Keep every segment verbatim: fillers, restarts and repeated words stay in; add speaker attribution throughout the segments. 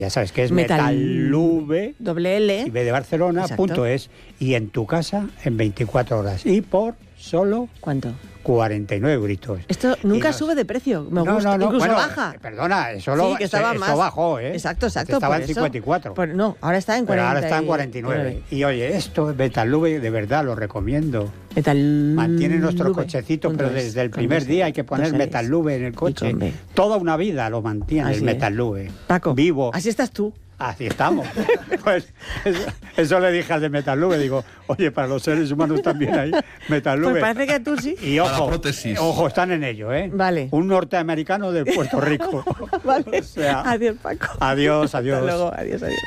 Speaker 1: Ya sabes que es
Speaker 2: Metal-
Speaker 1: Metalube,
Speaker 2: Doble L.
Speaker 1: y B de Barcelona,
Speaker 2: Exacto.
Speaker 1: punto es, y en tu casa en veinticuatro horas. Y por solo
Speaker 2: ¿Cuánto?
Speaker 1: cuarenta y nueve euritos.
Speaker 2: Esto nunca
Speaker 1: Y nos-
Speaker 2: sube de precio. Me
Speaker 1: no,
Speaker 2: gusta.
Speaker 1: no, no,
Speaker 2: Incluso
Speaker 1: bueno,
Speaker 2: baja.
Speaker 1: eh, Perdona, eso, lo,
Speaker 2: Sí, que estaba
Speaker 1: eso
Speaker 2: más.
Speaker 1: bajó, ¿eh?
Speaker 2: Exacto, exacto.
Speaker 1: Estaba
Speaker 2: por
Speaker 1: en
Speaker 2: eso.
Speaker 1: cincuenta y cuatro.
Speaker 2: Por- no, ahora está en
Speaker 1: Pero
Speaker 2: cuarenta.
Speaker 1: ahora está en cuarenta y nueve. Y oye, esto, Metalube, de verdad, lo recomiendo.
Speaker 2: Metal
Speaker 1: Mantiene nuestro
Speaker 2: Lube.
Speaker 1: cochecito,
Speaker 2: Punto
Speaker 1: pero
Speaker 2: es,
Speaker 1: desde el
Speaker 2: con
Speaker 1: primer
Speaker 2: dos-
Speaker 1: día hay que poner
Speaker 2: dos Ls.
Speaker 1: Metalube en el coche.
Speaker 2: con B.
Speaker 1: Toda una vida lo mantiene
Speaker 2: Así
Speaker 1: el
Speaker 2: es.
Speaker 1: Metalube.
Speaker 2: Paco,
Speaker 1: Vivo.
Speaker 2: así estás tú.
Speaker 1: Así estamos. Pues eso, eso le dije al de Metalube, digo, oye, para los seres humanos también hay Metalube.
Speaker 2: Pues parece que tú sí.
Speaker 1: Y
Speaker 3: Para
Speaker 1: ojo,
Speaker 3: prótesis.
Speaker 1: ojo, están en ello, ¿eh?
Speaker 2: Vale.
Speaker 1: Un norteamericano de Puerto Rico.
Speaker 2: Vale.
Speaker 1: O sea,
Speaker 2: Adiós, Paco.
Speaker 1: adiós, adiós.
Speaker 2: Hasta luego, adiós, adiós.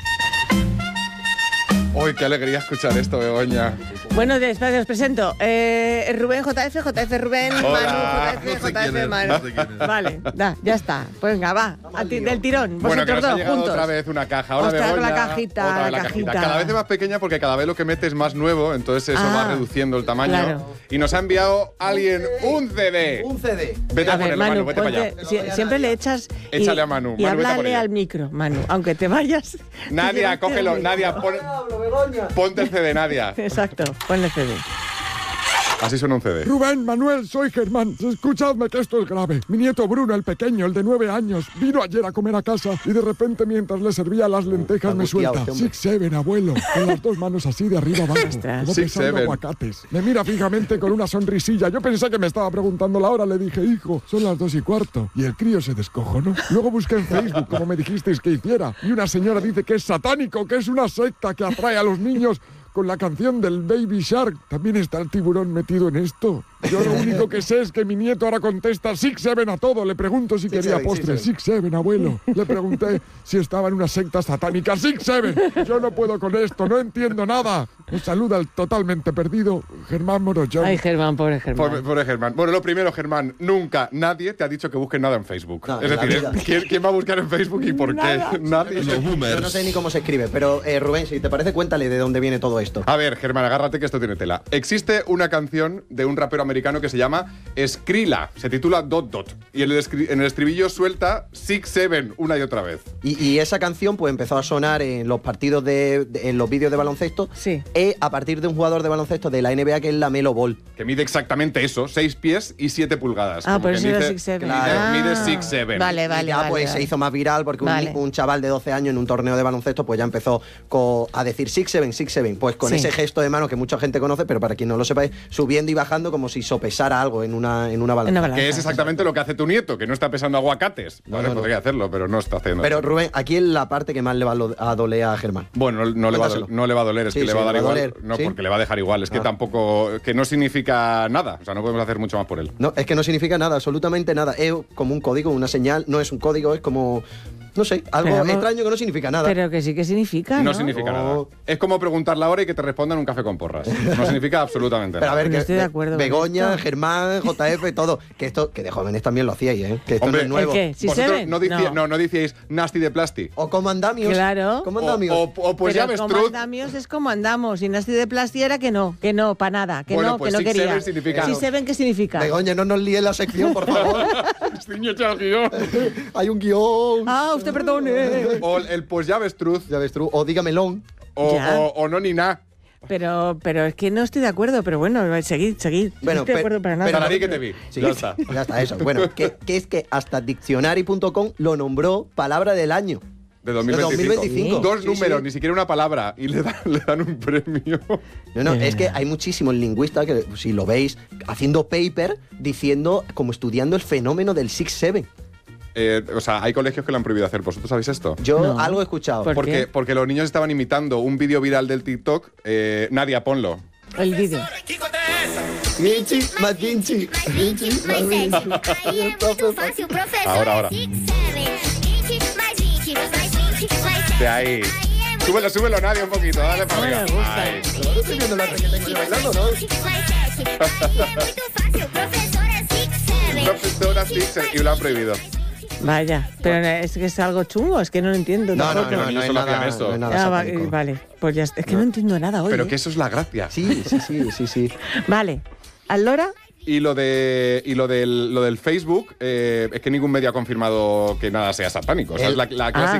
Speaker 3: Uy, qué alegría escuchar esto, Begoña.
Speaker 2: Bueno, después os presento. Eh, Rubén J F, J F Rubén,
Speaker 3: Hola.
Speaker 2: Manu,
Speaker 3: No sé
Speaker 2: J F,
Speaker 3: quién
Speaker 2: J F
Speaker 3: es,
Speaker 2: Manu.
Speaker 3: no sé quién es.
Speaker 2: Vale, da, ya está. Pues venga, va, a ti, del tirón.
Speaker 3: Bueno, que
Speaker 2: Vosotros
Speaker 3: nos ha
Speaker 2: dos,
Speaker 3: llegado
Speaker 2: juntos.
Speaker 3: otra vez una caja. Hola,
Speaker 2: Ostras,
Speaker 3: Begoña.
Speaker 2: la cajita,
Speaker 3: Otra vez
Speaker 2: la
Speaker 3: la cajita.
Speaker 2: cajita.
Speaker 3: Cada vez es más pequeña porque cada vez lo que metes es más nuevo, entonces eso
Speaker 2: Ah,
Speaker 3: va reduciendo el tamaño.
Speaker 2: claro.
Speaker 3: Y nos ha enviado alguien un C D.
Speaker 4: Un C D.
Speaker 3: Vete a,
Speaker 2: A ver,
Speaker 3: ponerlo, Manu,
Speaker 2: Manu,
Speaker 3: vete para
Speaker 2: ponte-
Speaker 3: allá.
Speaker 2: si- siempre le echas y,
Speaker 3: Échale a Manu.
Speaker 2: y
Speaker 3: Manu, vete por
Speaker 2: háblale
Speaker 3: ella.
Speaker 2: al micro, Manu, aunque te vayas.
Speaker 3: Nadia,
Speaker 2: Llévate
Speaker 3: cógelo.
Speaker 2: al micro.
Speaker 3: Nadia, pon- ponte el C D, Nadia.
Speaker 2: Exacto, ponle C D.
Speaker 3: Así suena un C D.
Speaker 5: Rubén, Manuel, soy Germán. Escuchadme que esto es grave. Mi nieto Bruno, el pequeño, el de nueve años, vino ayer a comer a casa y de repente mientras le servía las lentejas me
Speaker 4: angustiado
Speaker 5: suelta.
Speaker 4: este hombre.
Speaker 5: Six Seven, abuelo, con las dos manos así de arriba abajo,
Speaker 2: Ostras.
Speaker 5: como
Speaker 3: Six
Speaker 5: pesando
Speaker 3: Seven.
Speaker 5: aguacates. Me mira fijamente con una sonrisilla. Yo pensé que me estaba preguntando la hora. Le dije, hijo, son las dos y cuarto. Y el crío se descojonó. Luego busqué en Facebook, como me dijisteis que hiciera. Y una señora dice que es satánico, que es una secta que atrae a los niños con la canción del Baby Shark. ¿También está el tiburón metido en esto? Yo lo único que sé es que mi nieto ahora contesta Six Seven a todo. Le pregunto si
Speaker 4: Six
Speaker 5: quería
Speaker 4: Seven,
Speaker 5: postre.
Speaker 4: Six
Speaker 5: Six Seven, abuelo. Le pregunté si estaba en una secta satánica. Six Seven. Yo no puedo con esto, no entiendo nada. Nos saluda el totalmente perdido Germán Morochón.
Speaker 2: Ay, Germán, pobre Germán.
Speaker 3: Pobre, pobre Germán. Bueno, lo primero, Germán, nunca nadie te ha dicho que busques nada en Facebook.
Speaker 4: No,
Speaker 3: es
Speaker 4: en la
Speaker 3: decir,
Speaker 4: vida.
Speaker 3: ¿quién, quién va a buscar en Facebook y por
Speaker 2: Nada.
Speaker 3: qué? Nadie.
Speaker 4: Yo no sé ni cómo se escribe, pero eh, Rubén, si te parece, cuéntale de dónde viene todo esto.
Speaker 3: A ver, Germán, agárrate que esto tiene tela. Existe una canción de un rapero americano que se llama Skrilla. Se titula Dot Dot. Y en el, escri- en el estribillo suelta Six Seven una y otra vez.
Speaker 4: Y, y esa canción pues empezó a sonar en los partidos de, de- en los vídeos de baloncesto.
Speaker 2: Sí.
Speaker 4: eh, a partir de un jugador de baloncesto de la N B A que es la Melo Ball.
Speaker 3: Que mide exactamente eso, seis pies y siete pulgadas.
Speaker 2: Ah,
Speaker 3: Como
Speaker 2: por
Speaker 3: quien
Speaker 2: eso era
Speaker 3: dice,
Speaker 2: Six Seven.
Speaker 3: Mide,
Speaker 4: Claro.
Speaker 3: mide
Speaker 2: Ah,
Speaker 3: Six Seven.
Speaker 2: Vale, vale,
Speaker 4: y ya
Speaker 2: vale,
Speaker 4: pues
Speaker 2: vale.
Speaker 4: se hizo más viral porque un,
Speaker 2: Vale.
Speaker 4: un chaval de doce años en un torneo de baloncesto pues ya empezó co- a decir Six Seven, Six Seven. Pues con
Speaker 2: Sí.
Speaker 4: ese gesto de mano que mucha gente conoce, pero para quien no lo sepa es subiendo y bajando como si sopesara algo en una, en una balanza.
Speaker 2: En una balanza.
Speaker 3: Que es exactamente lo que hace tu nieto, que no está pesando aguacates.
Speaker 4: No,
Speaker 3: Vale,
Speaker 4: no, no.
Speaker 3: podría hacerlo, pero no está haciendo.
Speaker 4: Pero Rubén, aquí es la parte que más le va a lo- a doler a Germán.
Speaker 3: Bueno, no, no le va a,
Speaker 4: Cuéntaselo.
Speaker 3: no le va a doler, es
Speaker 4: Sí,
Speaker 3: que le
Speaker 4: sí,
Speaker 3: va a
Speaker 4: le
Speaker 3: dar
Speaker 4: va a
Speaker 3: igual.
Speaker 4: doler,
Speaker 3: No,
Speaker 4: ¿sí?
Speaker 3: porque le va a dejar igual. Es que
Speaker 4: Ah.
Speaker 3: tampoco. Que no significa nada. O sea, no podemos hacer mucho más por él.
Speaker 4: No, es que no significa nada, absolutamente nada. Es como un código, una señal, no es un código, es como, no sé, algo
Speaker 2: Pero vamos-
Speaker 4: extraño que no significa nada.
Speaker 2: Pero que sí que significa, ¿no?
Speaker 3: No significa
Speaker 4: No.
Speaker 3: nada. Es como preguntar la hora y que te respondan un café con porras. No significa absolutamente
Speaker 4: Pero a
Speaker 3: nada.
Speaker 4: ver,
Speaker 2: No
Speaker 4: que
Speaker 2: estoy de
Speaker 4: Be-
Speaker 2: acuerdo con
Speaker 4: Begoña,
Speaker 2: esto.
Speaker 4: Germán, J F, todo. Que esto, que de jóvenes también lo hacíais, ¿eh? Que esto
Speaker 3: Hombre,
Speaker 4: no es nuevo.
Speaker 2: ¿El qué? ¿Six
Speaker 3: Vosotros
Speaker 2: Seven?
Speaker 3: no, decía-
Speaker 2: No.
Speaker 3: no, no decíais nasty de plasti.
Speaker 4: O como andamios.
Speaker 2: Claro.
Speaker 4: Como
Speaker 3: O,
Speaker 4: andamios.
Speaker 3: o- o pues
Speaker 2: Pero
Speaker 3: ya ves,
Speaker 2: como
Speaker 3: Trud.
Speaker 2: andamios es como andamos. Y Nasty de Plasti era que no, que no, para nada, que
Speaker 3: Bueno,
Speaker 2: no,
Speaker 3: pues
Speaker 2: que no
Speaker 3: Six
Speaker 2: quería.
Speaker 3: Seven significa-
Speaker 2: Six Seven, ¿qué significa?
Speaker 4: Begoña, no nos líe la sección, por favor.
Speaker 3: Niño, echa el guión.
Speaker 4: Hay un guión.
Speaker 2: Ah, usted perdone.
Speaker 3: O el pues ya ves, Trud.
Speaker 4: Ya ves tú. O dígamelo.
Speaker 3: O,
Speaker 2: Ya.
Speaker 3: o, o no ni nada.
Speaker 2: Pero, pero es que no estoy de acuerdo, pero bueno, seguid, seguid.
Speaker 4: Bueno,
Speaker 2: no estoy de
Speaker 4: pe-
Speaker 2: acuerdo para nada.
Speaker 3: Para ti que te vi.
Speaker 4: Sí,
Speaker 3: Ya está.
Speaker 4: Ya está, eso. Bueno, que, que es que hasta diccionary punto com lo nombró palabra del año.
Speaker 3: De dos mil
Speaker 4: De
Speaker 3: veinticinco.
Speaker 4: dos mil veinticinco.
Speaker 3: Dos
Speaker 4: Sí,
Speaker 3: números,
Speaker 4: sí.
Speaker 3: ni siquiera una palabra. Y le dan, le dan un premio.
Speaker 4: No, no,
Speaker 2: Eh.
Speaker 4: es que hay muchísimos lingüistas que, si lo veis, haciendo paper diciendo, como estudiando el fenómeno del Six Seven.
Speaker 3: Eh, o sea, hay colegios que lo han prohibido hacer. ¿Vosotros sabéis esto?
Speaker 4: Yo
Speaker 2: No.
Speaker 4: algo he escuchado.
Speaker 2: ¿Por
Speaker 3: Porque,
Speaker 2: qué?
Speaker 3: porque los niños estaban imitando un vídeo viral del TikTok. Eh, Nadia, ponlo.
Speaker 2: El vídeo.
Speaker 4: Vinci, más Vinci. Vinci, más Vinci.
Speaker 6: Aí é muito fácil, professor.
Speaker 3: Ahora, ahora.
Speaker 6: Six, seven, vinte mais vinte mais vinte mais
Speaker 3: De ahí. Súbelo, súbelo, Nadia, un poquito. Dale para
Speaker 2: No me
Speaker 3: arriba.
Speaker 2: gusta.
Speaker 3: Ahí.
Speaker 4: Estoy viendo la que tengo yo bailando, ¿no?
Speaker 6: sete mais sete. Aí é muito fácil, professora. Six, seven.
Speaker 3: Profesora Six, y lo han prohibido.
Speaker 2: Vaya, pero es que es algo chungo, es que no lo entiendo.
Speaker 4: No, no,
Speaker 2: tampoco.
Speaker 4: no,
Speaker 3: Los
Speaker 4: no,
Speaker 3: niños
Speaker 4: es
Speaker 3: solo
Speaker 4: nada,
Speaker 3: hacían eso.
Speaker 4: no es nada
Speaker 2: Ah, va-
Speaker 4: satánico.
Speaker 2: vale, pues ya está. Es que no, entiendo nada hoy.
Speaker 3: Pero
Speaker 2: ¿eh?
Speaker 3: que eso es la gracia.
Speaker 4: Sí, sí, sí, sí, sí.
Speaker 2: Vale, allora,
Speaker 3: Y lo de y lo del, lo del Facebook, eh, es que ningún medio ha confirmado que nada sea satánico. O sea,
Speaker 4: El-
Speaker 3: es la, la clásica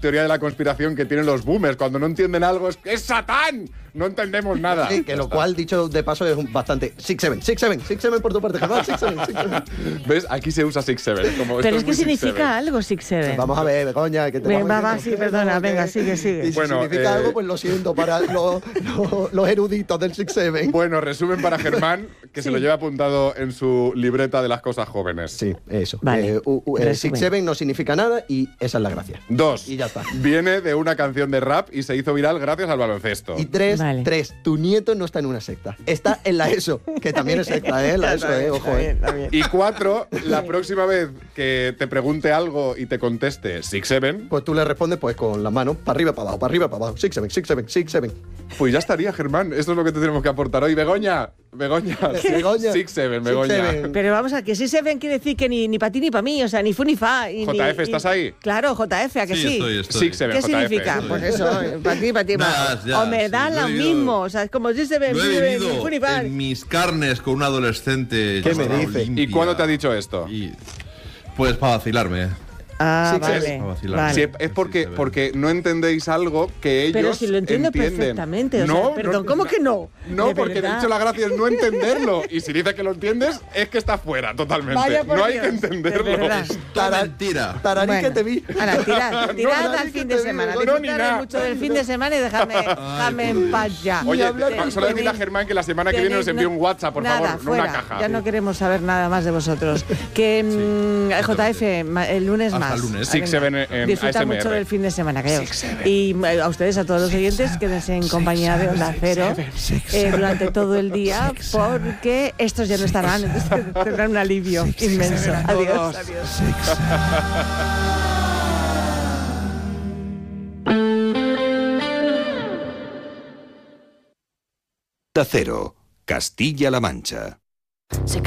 Speaker 3: teoría de la conspiración que tienen los boomers. Cuando no entienden algo es que es Satán. No entendemos nada.
Speaker 4: Sí, que lo cual, dicho de paso, es un bastante six seven, six seven, six seven por tu parte, Germán, six seven, six seven.
Speaker 3: ¿Ves? Aquí se usa six seven. Como
Speaker 2: Pero
Speaker 3: esto
Speaker 2: es que
Speaker 3: muy six
Speaker 2: significa
Speaker 3: seven.
Speaker 2: algo Six Seven.
Speaker 4: Vamos a ver, Begoña, que te
Speaker 2: Ven,
Speaker 4: vamos
Speaker 2: va, va,
Speaker 4: diciendo
Speaker 2: sí,
Speaker 4: que
Speaker 2: perdona,
Speaker 4: no,
Speaker 2: venga,
Speaker 4: que-
Speaker 2: sigue, sigue.
Speaker 4: Y si
Speaker 3: Bueno,
Speaker 4: significa
Speaker 3: eh,
Speaker 4: algo, pues lo siento para los, los, los eruditos del six seven.
Speaker 3: Bueno, resumen para Germán, que se lo lleva apuntado en su libreta de las cosas jóvenes.
Speaker 4: Sí, eso.
Speaker 2: Vale.
Speaker 4: Eh, u- u- eh,
Speaker 2: Resumen.
Speaker 4: six seven no significa nada y esa es la gracia.
Speaker 3: Dos.
Speaker 4: Y ya está.
Speaker 3: Viene de una canción de rap y se hizo viral gracias al baloncesto.
Speaker 4: Y tres,
Speaker 2: Vale.
Speaker 4: tres, tu nieto no está en una secta. Está en la ESO, que también es secta, ¿eh? La ESO, ¿eh? Ojo, ¿eh?
Speaker 3: Y cuatro, la próxima vez que te pregunte algo y te conteste six seven,
Speaker 4: Pues tú le respondes pues con la mano para arriba, para abajo, para arriba, para abajo. six seven, six seven, six seven.
Speaker 3: pues ya estaría, Germán. Esto es lo que te tenemos que aportar hoy. Begoña, Begoña.
Speaker 4: Begoña.
Speaker 3: six seven,
Speaker 4: Six
Speaker 3: Begoña.
Speaker 4: seven.
Speaker 2: Pero vamos a que Six Seven quiere decir que ni, ni para ti ni para mí, o sea, ni fu ni fa. Y
Speaker 3: J F,
Speaker 2: ni-
Speaker 3: ¿estás
Speaker 2: y-
Speaker 3: ahí?
Speaker 2: Claro, J F, ¿a que sí?
Speaker 7: Sí, estoy, estoy.
Speaker 3: six seven,
Speaker 2: ¿Qué
Speaker 3: J F.
Speaker 2: significa?
Speaker 7: estoy.
Speaker 2: Pues eso, para ti, para ti.
Speaker 7: Nada, ya,
Speaker 2: o me
Speaker 7: sí,
Speaker 2: da
Speaker 7: lo
Speaker 2: lo
Speaker 7: he vivido.
Speaker 2: mismo, o sea, es como Six Seven,
Speaker 7: Lo he
Speaker 2: ni
Speaker 7: vivido
Speaker 2: fu ni fa.
Speaker 7: en mis carnes con un adolescente.
Speaker 4: ¿Qué me
Speaker 7: llamado
Speaker 4: dice?
Speaker 7: Olimpia.
Speaker 3: ¿Y cuándo te ha dicho esto?
Speaker 7: Y- Pues para vacilarme.
Speaker 2: Ah,
Speaker 4: Six
Speaker 2: vale.
Speaker 7: Seven. Vacilar.
Speaker 2: vale.
Speaker 3: Sí, es- es porque, porque no entendéis algo que ellos
Speaker 2: Pero si lo entiendo
Speaker 3: entienden.
Speaker 2: perfectamente, o sea,
Speaker 3: no,
Speaker 2: perdón,
Speaker 3: no-
Speaker 2: ¿cómo que no?
Speaker 3: No,
Speaker 2: De
Speaker 3: porque de
Speaker 2: verdad.
Speaker 3: hecho la gracia es no entenderlo. Y si dices que lo entiendes, es que está fuera totalmente.
Speaker 2: Vaya por
Speaker 3: no hay
Speaker 2: Dios,
Speaker 3: que
Speaker 2: de
Speaker 3: entenderlo.
Speaker 2: verdad.
Speaker 7: Todo mentira.
Speaker 4: Tararí
Speaker 2: Bueno,
Speaker 4: que te vi.
Speaker 2: ahora, tirad, tirad
Speaker 4: No,
Speaker 2: al
Speaker 4: nadie
Speaker 2: fin
Speaker 4: que
Speaker 2: de
Speaker 4: te
Speaker 2: semana.
Speaker 3: diga, no, ni
Speaker 2: Disfrutad
Speaker 3: nada.
Speaker 2: mucho del fin de semana y dejadme, dejadme en paz ya.
Speaker 3: Oye,
Speaker 2: Tenéis-
Speaker 3: pa- solo decirle a Germán que la semana que viene nos envíe un WhatsApp, por
Speaker 2: nada,
Speaker 3: favor, no
Speaker 2: fuera,
Speaker 3: una caja.
Speaker 2: Ya no queremos saber nada más de vosotros. Que mm, J F, ma- el lunes
Speaker 7: Hasta
Speaker 2: más.
Speaker 7: el lunes.
Speaker 3: Six
Speaker 2: Venga.
Speaker 3: Seven en
Speaker 2: Disfruta
Speaker 3: A S M R.
Speaker 2: mucho del fin de semana, creo. Y eh, a ustedes, a todos los oyentes, quédense en compañía de Onda Cero eh, durante todo el día, porque estos ya no estarán, entonces tendrán un alivio inmenso. Adiós. Adiós.
Speaker 8: Onda Cero, Castilla-La Mancha.